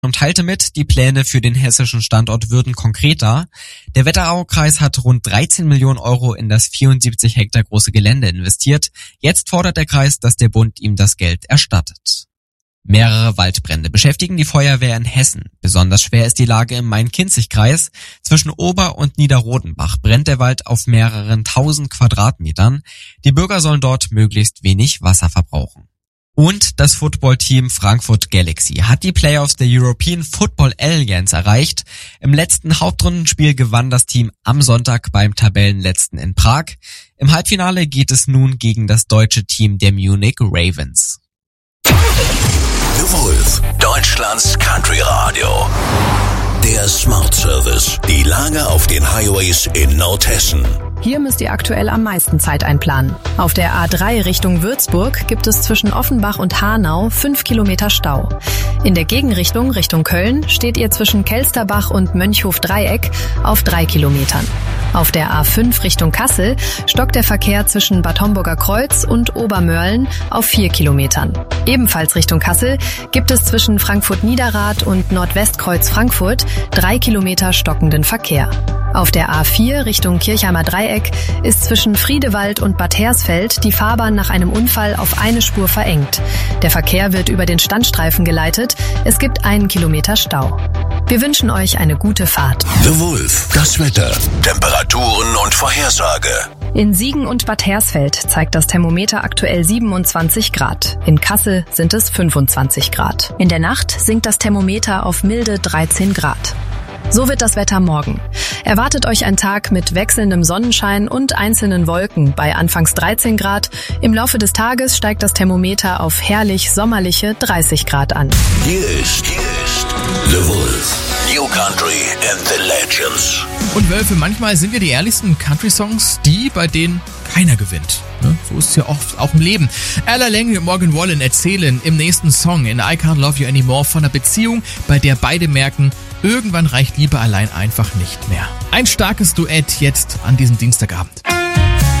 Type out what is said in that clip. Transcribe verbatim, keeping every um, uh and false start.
und teilte mit, die Pläne für den hessischen Standort würden konkreter. Der Wetteraukreis hat rund dreizehn Millionen Euro in das vierundsiebzig Hektar große Gelände investiert. Jetzt fordert der Kreis, dass der Bund ihm das Geld erstattet. Mehrere Waldbrände beschäftigen die Feuerwehr in Hessen. Besonders schwer ist die Lage im Main-Kinzig-Kreis. Zwischen Ober- und Niederrodenbach brennt der Wald auf mehreren tausend Quadratmetern. Die Bürger sollen dort möglichst wenig Wasser verbrauchen. Und das Footballteam Frankfurt Galaxy hat die Playoffs der European Football Alliance erreicht. Im letzten Hauptrundenspiel gewann das Team am Sonntag beim Tabellenletzten in Prag. Im Halbfinale geht es nun gegen das deutsche Team der Munich Ravens. The Wolf, Deutschlands Country Radio. Der Smart Service. Die Lage auf den Highways in Nordhessen. Hier müsst ihr aktuell am meisten Zeit einplanen. Auf der A drei Richtung Würzburg gibt es zwischen Offenbach und Hanau fünf Kilometer Stau. In der Gegenrichtung Richtung Köln steht ihr zwischen Kelsterbach und Mönchhof-Dreieck auf drei Kilometern. Auf der A fünf Richtung Kassel stockt der Verkehr zwischen Bad Homburger Kreuz und Obermörlen auf vier Kilometern. Ebenfalls Richtung Kassel gibt es zwischen Frankfurt-Niederrad und Nordwestkreuz Frankfurt drei Kilometer stockenden Verkehr. Auf der A vier Richtung Kirchheimer Dreieck ist zwischen Friedewald und Bad Hersfeld die Fahrbahn nach einem Unfall auf eine Spur verengt. Der Verkehr wird über den Standstreifen geleitet. Es gibt einen Kilometer Stau. Wir wünschen euch eine gute Fahrt. The Wolf, das Wetter, Temperaturen und Vorhersage. In Siegen und Bad Hersfeld zeigt das Thermometer aktuell siebenundzwanzig Grad. In Kassel sind es fünfundzwanzig Grad. In der Nacht sinkt das Thermometer auf milde dreizehn Grad. So wird das Wetter morgen. Erwartet euch ein Tag mit wechselndem Sonnenschein und einzelnen Wolken bei anfangs dreizehn Grad. Im Laufe des Tages steigt das Thermometer auf herrlich sommerliche dreißig Grad an. Hier ist, hier ist The Wolf. New Country and the Legends. Und Wölfe, manchmal sind ja die ehrlichsten Country-Songs die, bei denen keiner gewinnt. Ne? So ist es ja oft auch im Leben. Ella Langley und Morgan Wallen erzählen im nächsten Song in I Can't Love You Anymore von einer Beziehung, bei der beide merken, irgendwann reicht Liebe allein einfach nicht mehr. Ein starkes Duett jetzt an diesem Dienstagabend.